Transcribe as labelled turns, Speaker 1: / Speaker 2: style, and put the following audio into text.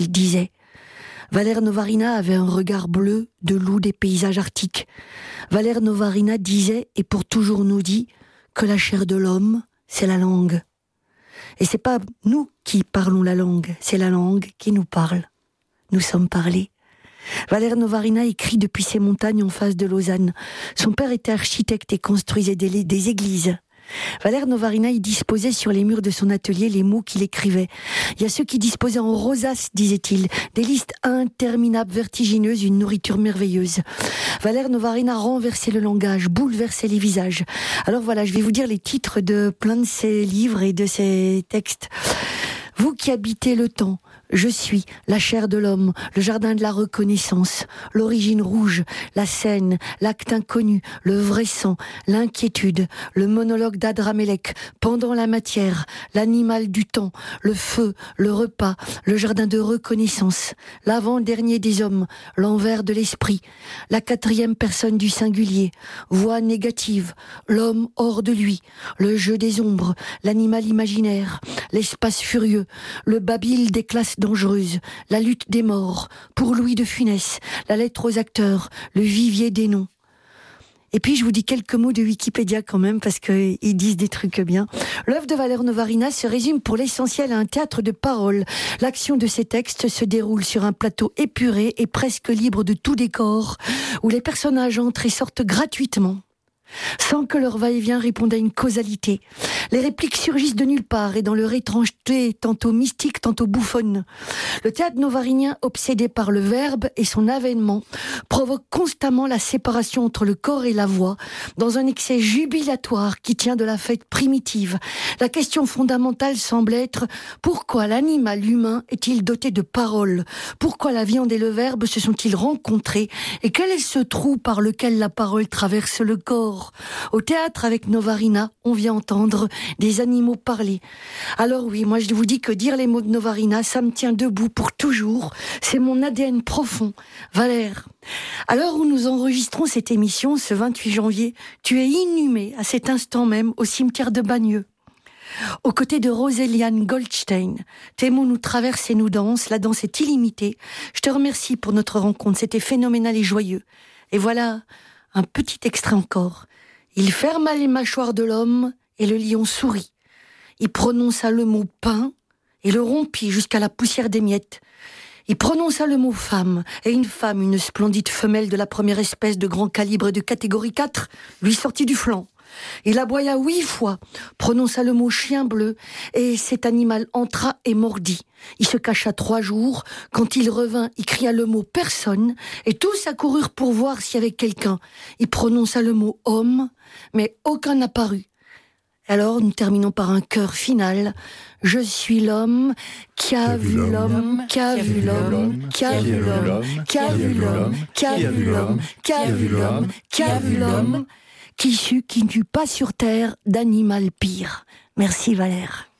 Speaker 1: Il disait. Valère Novarina avait un regard bleu de loup des paysages arctiques. Valère Novarina disait, et pour toujours nous dit, que la chair de l'homme, c'est la langue. Et c'est pas nous qui parlons la langue, c'est la langue qui nous parle. Nous sommes parlés. Valère Novarina écrit depuis ses montagnes en face de Lausanne. Son père était architecte et construisait des églises. Valère Novarina y disposait sur les murs de son atelier les mots qu'il écrivait. Il y a ceux qui disposaient en rosaces, disait-il, des listes interminables, vertigineuses, une nourriture merveilleuse. Valère Novarina renversait le langage, bouleversait les visages. Alors voilà, je vais vous dire les titres de plein de ses livres et de ses textes. Vous qui habitez le temps, je suis la chair de l'homme, le jardin de la reconnaissance, l'origine rouge, la scène, l'acte inconnu, le vrai sang, l'inquiétude, le monologue d'Adramélec, pendant la matière, l'animal du temps, le feu, le repas, le jardin de reconnaissance, l'avant-dernier des hommes, l'envers de l'esprit, la quatrième personne du singulier, voix négative, l'homme hors de lui, le jeu des ombres, l'animal imaginaire, l'espace furieux, le babil des classes dangereuse, la lutte des morts, pour Louis de Funès, la lettre aux acteurs, le vivier des noms. Et puis je vous dis quelques mots de Wikipédia quand même, parce qu'ils disent des trucs bien. L'œuvre de Valère Novarina se résume pour l'essentiel à un théâtre de paroles. L'action de ces textes se déroule sur un plateau épuré et presque libre de tout décor, où les personnages entrent et sortent gratuitement, sans que leur va-et-vient réponde à une causalité. Les répliques surgissent de nulle part et dans leur étrangeté, tantôt mystique, tantôt bouffonne. Le théâtre novarinien, obsédé par le verbe et son avènement, provoque constamment la séparation entre le corps et la voix, dans un excès jubilatoire qui tient de la fête primitive. La question fondamentale semble être: pourquoi l'animal humain est-il doté de paroles? Pourquoi la viande et le verbe se sont-ils rencontrés? Et quel est ce trou par lequel la parole traverse le corps? Au théâtre avec Novarina, on vient entendre des animaux parler. Alors oui, moi je vous dis que dire les mots de Novarina, ça me tient debout pour toujours. C'est mon ADN profond. Valère, à l'heure où nous enregistrons cette émission, ce 28 janvier, tu es inhumé à cet instant même au cimetière de Bagneux. Aux côtés de Roséliane Goldstein, tes mots nous traversent et nous dansent. La danse est illimitée. Je te remercie pour notre rencontre. C'était phénoménal et joyeux. Et voilà un petit extrait encore. Il ferma les mâchoires de l'homme et le lion sourit. Il prononça le mot pain et le rompit jusqu'à la poussière des miettes. Il prononça le mot femme, et une femme, une splendide femelle de la première espèce de grand calibre et de catégorie 4, lui sortit du flanc. Il aboya 8 fois, prononça le mot chien bleu, et cet animal entra et mordit. Il se cacha 3 jours. Quand il revint, il cria le mot personne, et tous accoururent pour voir s'il y avait quelqu'un. Il prononça le mot homme, mais aucun n'apparut. Alors nous terminons par un chœur final. Je suis l'homme qui a vu l'homme, qui a vu l'homme, qui a vu l'homme, qui a vu l'homme, qui a vu l'homme, qui a vu l'homme, qui a vu l'homme, qui n'eut pas sur terre d'animal pire. Merci Valère.